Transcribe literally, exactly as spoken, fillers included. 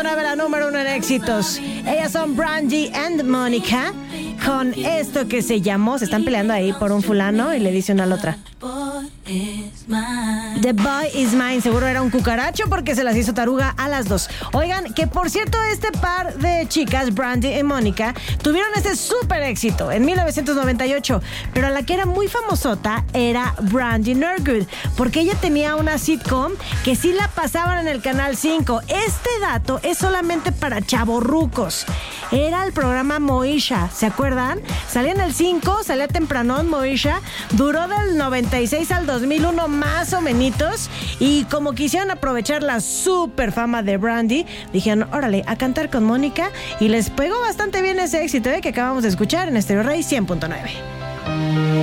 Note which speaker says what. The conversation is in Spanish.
Speaker 1: nueve, la número uno en éxitos. Ellas son Brandy and Monica con esto que se llamó, se están peleando ahí por un fulano y le dice una a la otra: The boy is mine. Seguro era un cucaracho porque se las hizo taruga a las dos. Oigan, que por cierto, este par de chicas, Brandy y Mónica, tuvieron este súper éxito en mil novecientos noventa y ocho. Pero la que era muy famosota era Brandy Norwood, porque ella tenía una sitcom que sí la pasaban en el Canal cinco. Este dato es solamente para chavorrucos. Era el programa Moesha, ¿se acuerdan? Salía en el cinco, salía tempranón Moesha. Duró del noventa y seis al dos mil uno más o menitos. Y como quisieron aprovechar la super fama de Brandy, dijeron, órale, a cantar con Mónica. Y les pegó bastante bien ese éxito, ¿eh? Que acabamos de escuchar en Stereo Rey cien punto nueve.